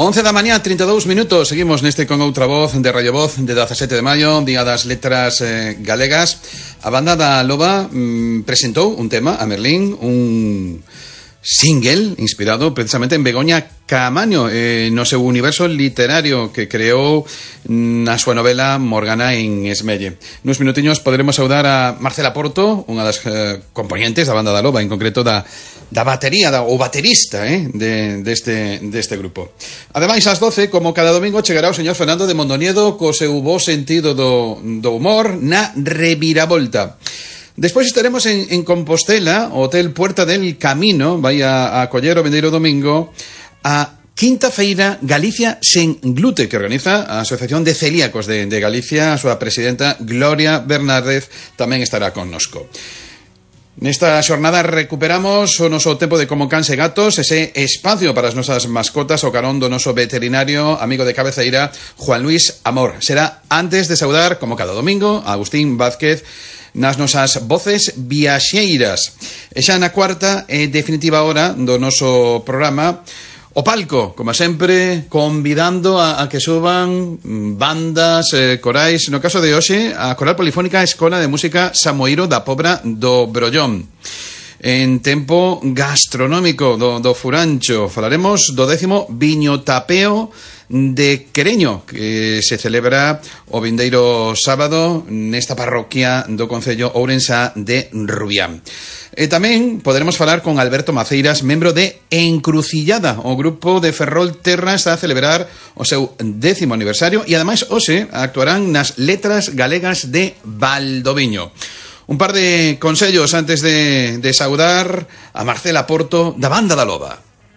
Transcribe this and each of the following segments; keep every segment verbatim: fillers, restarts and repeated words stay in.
once da mañá, trinta e dous minutos. Seguimos neste con outra voz de Radio Voz de dezasete de maio, Día das Letras eh, Galegas. A banda da Loba mm, presentou un tema, a Merlín, un single inspirado precisamente en Begoña Caamaño, eh, no seu universo literario que creou na súa novela Morgana en Esmelle. Nos minutiños poderemos saudar a Marcela Porto, unha das eh, componentes da banda da Loba, en concreto da, da batería, da, o baterista eh, de, deste, deste grupo. Ademais, ás doce, como cada domingo, chegará o señor Fernando de Mondoñedo co seu bo sentido do, do humor na reviravolta. Despois estaremos en, en Compostela, o Hotel Puerta del Camino, vai a, a coller o vindeiro domingo a Quinta Feira Galicia Sen Glute, que organiza a Asociación de Celíacos de, de Galicia. A súa presidenta Gloria Bernárdez tamén estará connosco. Nesta xornada recuperamos o noso tempo de Como Cans e Gatos, ese espacio para as nosas mascotas, o carón do noso veterinario amigo de cabeceira, Juan Luis Amor. Será antes de saudar, como cada domingo, a Agustín Vázquez nas nosas voces viaxeiras. E xa na cuarta e definitiva hora do noso programa, o palco, como sempre, convidando a, a que suban bandas, eh, corais. No caso de hoxe, a Coral Polifónica Escola de Música Samoiro da Pobra do Brollón. En tempo gastronómico do, do Furancho falaremos do décimo Viño Tapeo de Quereño, que se celebra o vindeiro sábado nesta parroquia do concello ourensa de Rubián. E tamén poderemos falar con Alberto Maceiras, membro de Encrucillada. O grupo de Ferrol Terra está a celebrar o seu décimo aniversario e ademais hoxe actuarán nas Letras Galegas de Valdoviño. Un par de consellos antes de, de saudar a Marcela Porto da banda da Loba.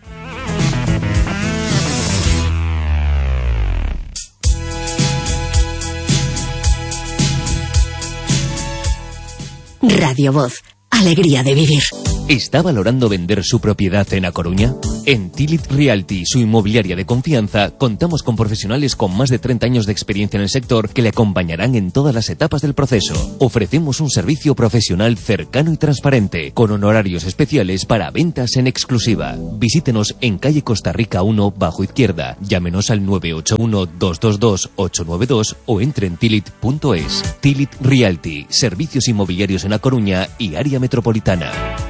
Radio Voz, alegría de vivir. ¿Está valorando vender su propiedad en A Coruña? En Tilit Realty, su inmobiliaria de confianza, contamos con profesionales con más de treinta años de experiencia en el sector que le acompañarán en todas las etapas del proceso. Ofrecemos un servicio profesional cercano y transparente, con honorarios especiales para ventas en exclusiva. Visítenos en calle Costa Rica uno, bajo izquierda. Llámenos al nueve ocho uno, dos dos dos, ocho nueve dos o entre en tilit punto es. Tilit Realty, servicios inmobiliarios en A Coruña y área metropolitana.